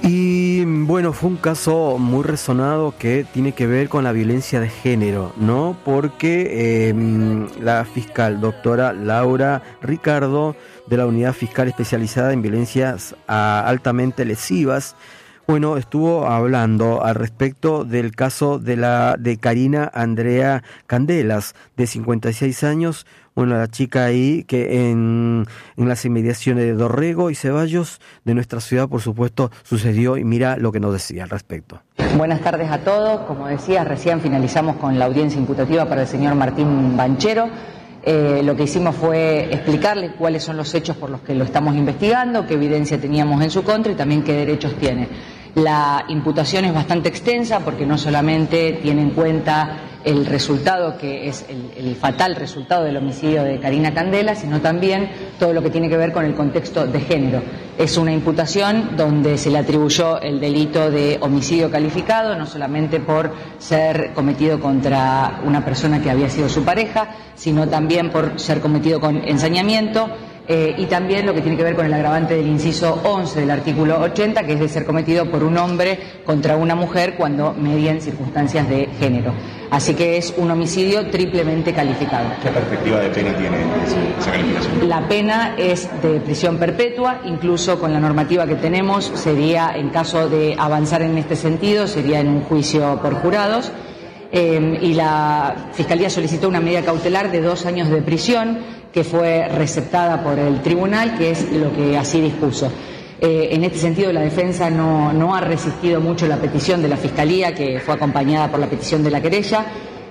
Y bueno, fue un caso muy resonado que tiene que ver con la violencia de género, ¿no? Porque la fiscal doctora Laura Ricardo, de la Unidad Fiscal Especializada en Violencias Altamente Lesivas, bueno, estuvo hablando al respecto del caso de Karina Andrea Candelas, de 56 años, bueno, la chica ahí que en las inmediaciones de Dorrego y Ceballos de nuestra ciudad, por supuesto, sucedió, y mira lo que nos decía al respecto. Buenas tardes a todos. Como decías, recién finalizamos con la audiencia imputativa para el señor Martín Banchero. Lo que hicimos fue explicarle cuáles son los hechos por los que lo estamos investigando, qué evidencia teníamos en su contra y también qué derechos tiene. La imputación es bastante extensa porque no solamente tiene en cuenta el resultado, que es el fatal resultado del homicidio de Karina Candela, sino también todo lo que tiene que ver con el contexto de género. Es una imputación donde se le atribuyó el delito de homicidio calificado, no solamente por ser cometido contra una persona que había sido su pareja, sino también por ser cometido con ensañamiento, y también lo que tiene que ver con el agravante del inciso 11 del artículo 80, que es de ser cometido por un hombre contra una mujer cuando medien circunstancias de género. Así que es un homicidio triplemente calificado. ¿Qué perspectiva de pena tiene esa calificación? La pena es de prisión perpetua, incluso con la normativa que tenemos, sería, en caso de avanzar en este sentido, sería en un juicio por jurados. Y la Fiscalía solicitó una medida cautelar de 2 años de prisión, que fue receptada por el tribunal, que es lo que así dispuso. En este sentido, la defensa no ha resistido mucho la petición de la Fiscalía, que fue acompañada por la petición de la querella.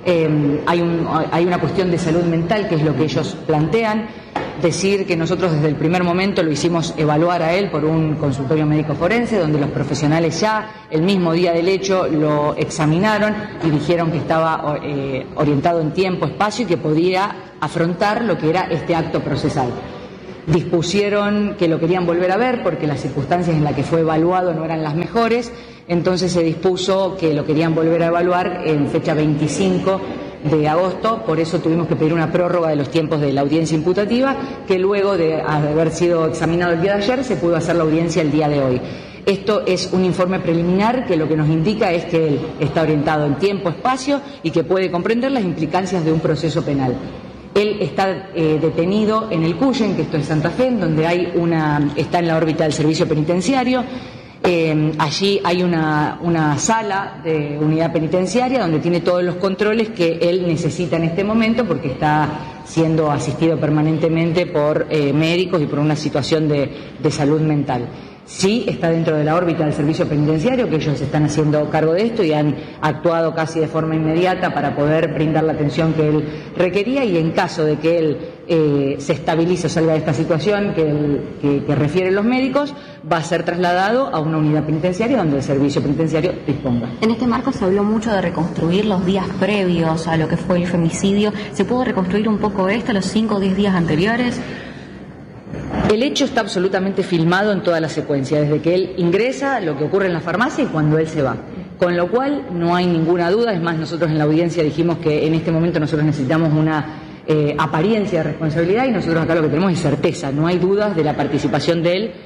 Hay una cuestión de salud mental, que es lo que ellos plantean. Decir que nosotros desde el primer momento lo hicimos evaluar a él por un consultorio médico forense, donde los profesionales ya el mismo día del hecho lo examinaron y dijeron que estaba orientado en tiempo, espacio y que podía afrontar lo que era este acto procesal. Dispusieron que lo querían volver a ver porque las circunstancias en las que fue evaluado no eran las mejores, entonces se dispuso que lo querían volver a evaluar en fecha 25 de agosto, por eso tuvimos que pedir una prórroga de los tiempos de la audiencia imputativa, que luego de haber sido examinado el día de ayer se pudo hacer la audiencia el día de hoy. Esto es un informe preliminar que lo que nos indica es que él está orientado en tiempo, espacio y que puede comprender las implicancias de un proceso penal. Él está detenido en el Cuyen, que esto es Santa Fe, en donde está en la órbita del servicio penitenciario. Allí hay una sala de unidad penitenciaria donde tiene todos los controles que él necesita en este momento porque está siendo asistido permanentemente por médicos y por una situación de salud mental. Sí está dentro de la órbita del servicio penitenciario, que ellos están haciendo cargo de esto y han actuado casi de forma inmediata para poder brindar la atención que él requería, y en caso de que él se estabilice o salga de esta situación que refieren los médicos, va a ser trasladado a una unidad penitenciaria donde el servicio penitenciario disponga. En este marco se habló mucho de reconstruir los días previos a lo que fue el femicidio. ¿Se pudo reconstruir un poco esto, los 5 o 10 días anteriores? El hecho está absolutamente filmado en toda la secuencia, desde que él ingresa, lo que ocurre en la farmacia y cuando él se va. Con lo cual no hay ninguna duda, es más, nosotros en la audiencia dijimos que en este momento nosotros necesitamos una apariencia de responsabilidad y nosotros acá lo que tenemos es certeza, no hay dudas de la participación de él,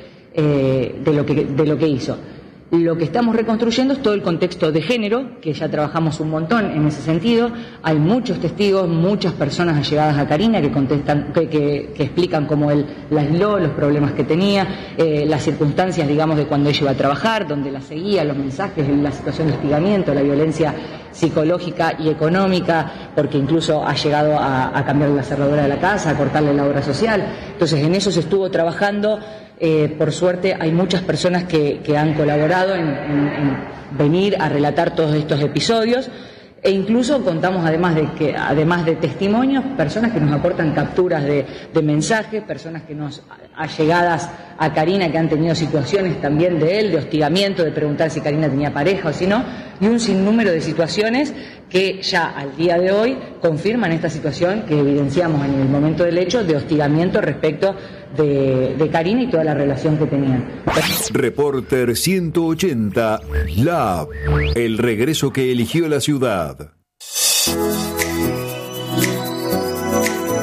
de lo que hizo. Lo que estamos reconstruyendo es todo el contexto de género, que ya trabajamos un montón en ese sentido. Hay muchos testigos, muchas personas allegadas a Karina que contestan, que explican cómo él la aisló, los problemas que tenía, las circunstancias, digamos, de cuando ella iba a trabajar, donde la seguía, los mensajes, la situación de hostigamiento, la violencia psicológica y económica, porque incluso ha llegado a cambiarle la cerradura de la casa, a cortarle la obra social. Entonces, en eso se estuvo trabajando. Por suerte hay muchas personas que han colaborado en venir a relatar todos estos episodios, e incluso contamos además de testimonios, personas que nos aportan capturas de mensajes, personas que nos allegadas a Karina que han tenido situaciones también de él, de hostigamiento, de preguntar si Karina tenía pareja o si no, y un sinnúmero de situaciones que ya al día de hoy confirman esta situación que evidenciamos en el momento del hecho de hostigamiento respecto de Karina y toda la relación que tenían. Reporter 180, LAB, el regreso que eligió la ciudad. Que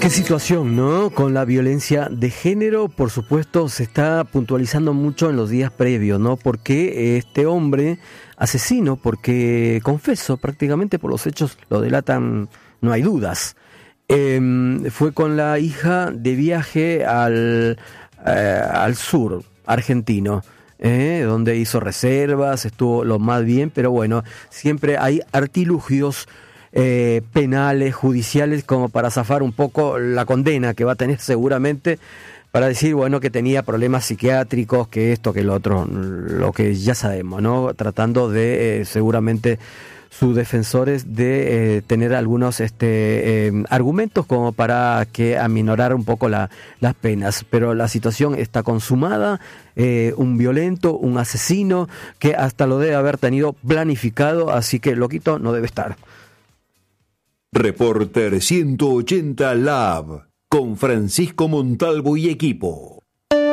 Qué situación, ¿no? Con la violencia de género, por supuesto, se está puntualizando mucho en los días previos, ¿no? Porque este hombre asesino, porque confeso, prácticamente por los hechos lo delatan, no hay dudas. Fue con la hija de viaje al sur argentino, donde hizo reservas, estuvo lo más bien, pero bueno, siempre hay artilugios penales, judiciales, como para zafar un poco la condena que va a tener seguramente, para decir, bueno, que tenía problemas psiquiátricos, que esto, que lo otro, lo que ya sabemos, ¿no? Tratando de, seguramente, sus defensores de tener algunos argumentos como para que aminorar un poco las penas, pero la situación está consumada, un violento, un asesino, que hasta lo debe haber tenido planificado, así que loquito no debe estar. Reporter 180 Lab, con Francisco Montalvo y equipo.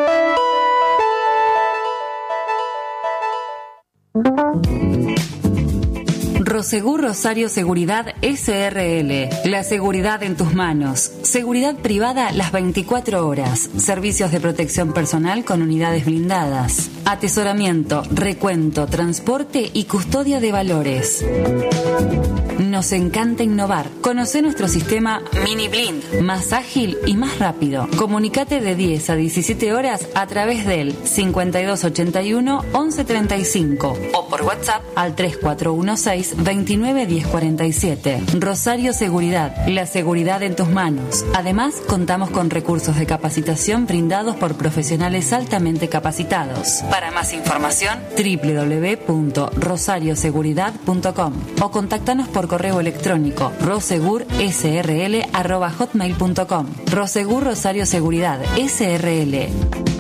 Prosegur Rosario Seguridad SRL. La seguridad en tus manos. Seguridad privada las 24 horas. Servicios de protección personal con unidades blindadas. Atesoramiento, recuento, transporte y custodia de valores. Nos encanta innovar. Conoce nuestro sistema Mini Blind, más ágil y más rápido. Comunicate de 10 a 17 horas a través del 5281 1135 o por WhatsApp al 3416 29 1047. Rosario Seguridad, la seguridad en tus manos. Además, contamos con recursos de capacitación brindados por profesionales altamente capacitados. Para más información, www.rosarioseguridad.com o contáctanos por correo electrónico rosegursrl@hotmail.com. Rosegur Rosario Seguridad SRL.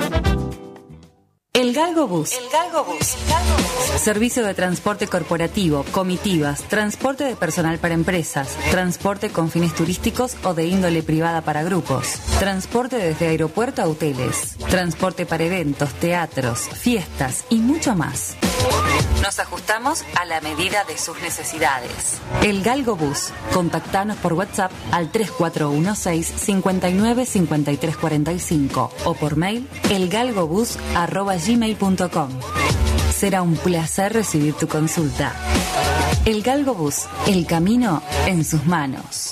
El Galgo Bus. Servicio de transporte corporativo, comitivas, transporte de personal para empresas, transporte con fines turísticos o de índole privada para grupos, transporte desde aeropuerto a hoteles, transporte para eventos, teatros, fiestas y mucho más. Nos ajustamos a la medida de sus necesidades. El Galgo Bus. Contactanos por WhatsApp al 3416 59 53 45 o por mail elgalgobus@gmail.com. Será un placer recibir tu consulta. El Galgo Bus. El camino en sus manos.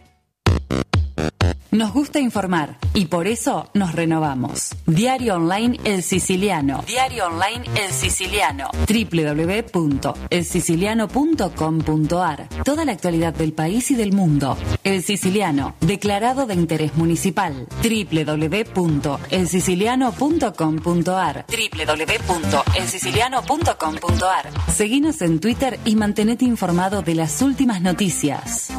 Nos gusta informar y por eso nos renovamos. Diario Online El Siciliano. Diario Online El Siciliano. www.elsiciliano.com.ar. Toda la actualidad del país y del mundo. El Siciliano, declarado de interés municipal. www.elsiciliano.com.ar. www.elsiciliano.com.ar. Seguinos en Twitter y mantenete informado de las últimas noticias.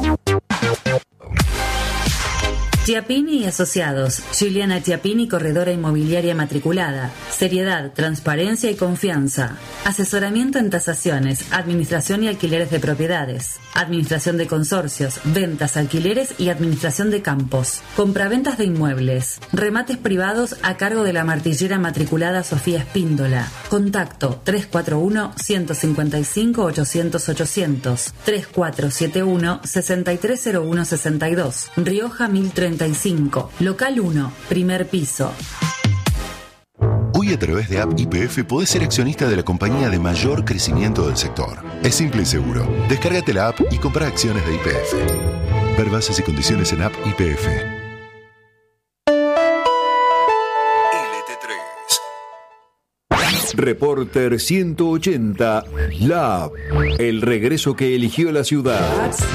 Chiappini y Asociados. Giuliana Chiappini, corredora inmobiliaria matriculada. Seriedad, transparencia y confianza. Asesoramiento en tasaciones, administración y alquileres de propiedades. Administración de consorcios, ventas, alquileres y administración de campos. Compraventas de inmuebles. Remates privados a cargo de la martillera matriculada Sofía Espíndola. Contacto 341-155-800-800. 3471-630162. Rioja 1035. Local 1, primer piso. Hoy a través de App YPF podés ser accionista de la compañía de mayor crecimiento del sector. Es simple y seguro. Descárgate la app y compra acciones de YPF. Ver bases y condiciones en App YPF. LT3. Reporter 180 Lab. El regreso que eligió la ciudad.